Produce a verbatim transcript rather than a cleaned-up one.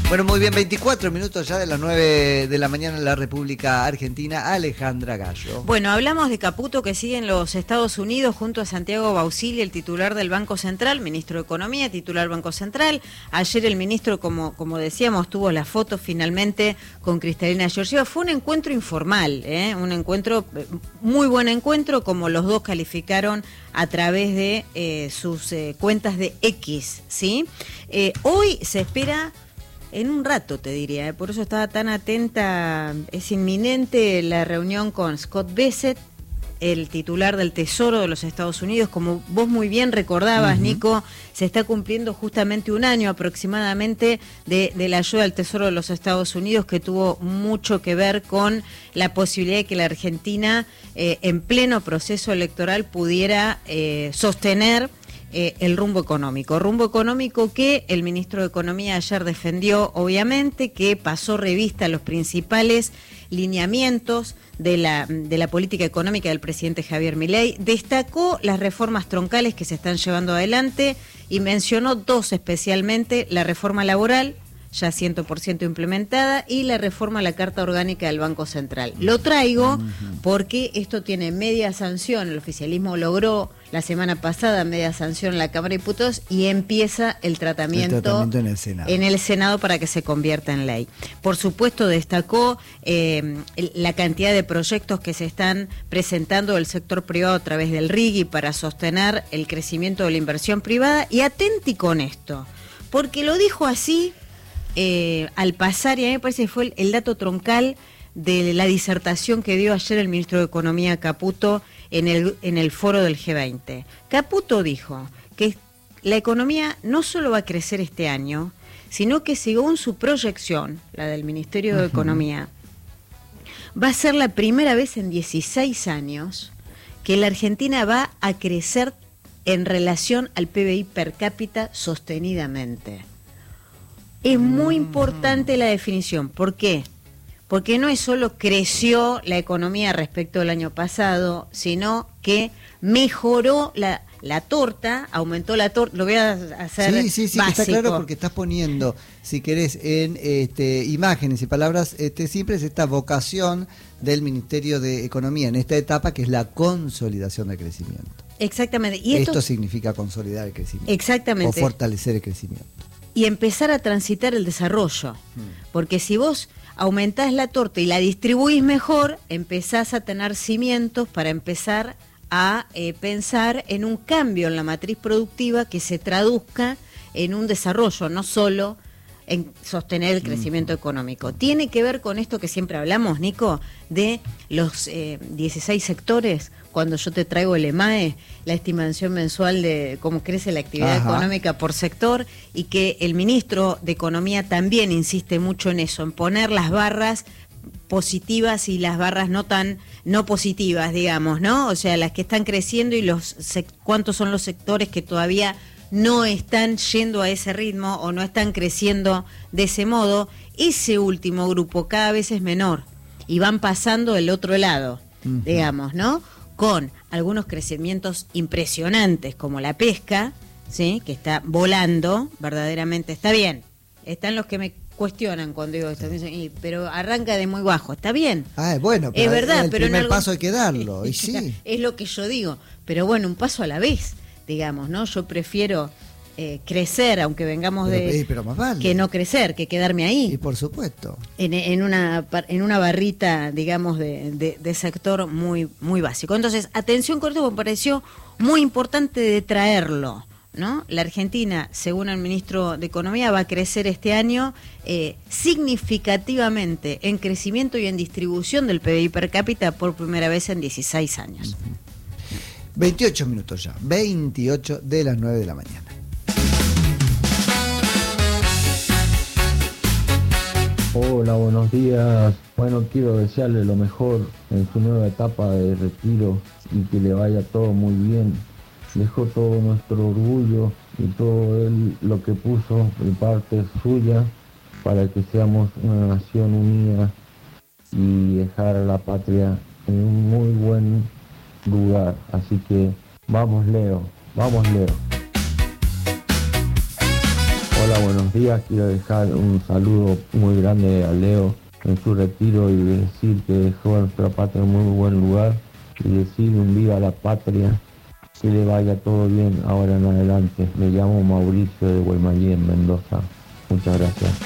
Bueno, muy bien, veinticuatro minutos ya de las nueve de la mañana en la República Argentina. Alejandra Gallo. Bueno, hablamos de Caputo, que sigue en los Estados Unidos junto a Santiago Bausili, el titular del Banco Central, ministro de Economía, titular Banco Central. Ayer el ministro, como, como decíamos, tuvo la foto finalmente con Cristalina Georgieva. Fue un encuentro informal, ¿eh? un encuentro, muy buen encuentro, como los dos calificaron a través de eh, sus eh, cuentas de X, ¿sí? Eh, hoy se espera... En un rato, te diría, ¿eh? Por eso estaba tan atenta. Es inminente la reunión con Scott Bessent, el titular del Tesoro de los Estados Unidos. Como vos muy bien recordabas, uh-huh. Nico, se está cumpliendo justamente un año aproximadamente de, de la ayuda al Tesoro de los Estados Unidos, que tuvo mucho que ver con la posibilidad de que la Argentina, eh, en pleno proceso electoral, pudiera eh, sostener Eh, el rumbo económico, rumbo económico que el ministro de Economía ayer defendió, obviamente, que pasó revista a los principales lineamientos de la, de la política económica del presidente Javier Milei, destacó las reformas troncales que se están llevando adelante y mencionó dos especialmente: la reforma laboral, ya cien por ciento implementada, y la reforma a la Carta Orgánica del Banco Central. Lo traigo porque esto tiene media sanción, el oficialismo logró la semana pasada media sanción en la Cámara de Diputados y empieza el tratamiento, el tratamiento en el Senado. en el Senado para que se convierta en ley. Por supuesto, destacó eh, la cantidad de proyectos que se están presentando del sector privado a través del R I G I para sostener el crecimiento de la inversión privada, y atenti con esto, porque lo dijo así Eh, al pasar, y a mí me parece que fue el, el dato troncal de la disertación que dio ayer el ministro de Economía Caputo en el, en el foro del G veinte. Caputo dijo que la economía no solo va a crecer este año, sino que según su proyección, la del Ministerio de uh-huh. Economía, va a ser la primera vez en dieciséis años que la Argentina va a crecer en relación al P B I per cápita sostenidamente. Es muy importante la definición. ¿Por qué? Porque no es solo creció la economía respecto al año pasado, sino que mejoró la, la torta, aumentó la torta. Lo voy a hacer Sí, sí, sí, básico. Está claro, porque estás poniendo, si querés, en este, imágenes y palabras este, simples, esta vocación del Ministerio de Economía en esta etapa, que es la consolidación del crecimiento. Exactamente. Y esto, esto significa consolidar el crecimiento. Exactamente. O fortalecer el crecimiento. Y empezar a transitar el desarrollo. Porque si vos aumentás la torta y la distribuís mejor, empezás a tener cimientos para empezar a eh, pensar en un cambio en la matriz productiva que se traduzca en un desarrollo, no solo en sostener el crecimiento uh-huh. económico. Tiene que ver con esto que siempre hablamos, Nico, de los eh, dieciséis sectores. Cuando yo te traigo el EMAE, la estimación mensual de cómo crece la actividad Ajá. económica por sector, y que el ministro de Economía también insiste mucho en eso, en poner las barras positivas y las barras no tan no positivas, digamos, ¿no? O sea, las que están creciendo y los cuántos son los sectores que todavía no están yendo a ese ritmo o no están creciendo de ese modo. Ese último grupo cada vez es menor y van pasando del otro lado, uh-huh. digamos, ¿no? Con algunos crecimientos impresionantes como la pesca, ¿sí? Que está volando, verdaderamente está bien. Están los que me cuestionan cuando digo esto, pero arranca de muy bajo, está bien. Ah, bueno, pero es verdad, el pero primer algo... paso hay que darlo, y sí. Es lo que yo digo, pero bueno, un paso a la vez, digamos, ¿no? Yo prefiero eh, crecer, aunque vengamos pero, de... pero más vale. Que no crecer, que quedarme ahí. Y por supuesto. En, en, una, en una barrita, digamos, de, de, de sector muy, muy básico. Entonces, atención con esto, me pareció muy importante de traerlo, ¿no? La Argentina, según el ministro de Economía, va a crecer este año eh, significativamente en crecimiento y en distribución del P B I per cápita por primera vez en dieciséis años. veintiocho minutos ya, veintiocho de las nueve de la mañana. Hola, buenos días. Bueno, quiero desearle lo mejor en su nueva etapa de retiro y que le vaya todo muy bien. Dejó todo nuestro orgullo y todo él lo que puso de parte suya para que seamos una nación unida y dejar a la patria en un muy buen lugar. Así que vamos Leo, vamos Leo. Hola, buenos días. Quiero dejar un saludo muy grande a Leo en su retiro y decir que dejó a nuestra patria en muy buen lugar y decir un viva a la patria, que le vaya todo bien ahora en adelante. Me llamo Mauricio de Guaymallén, Mendoza. Muchas gracias.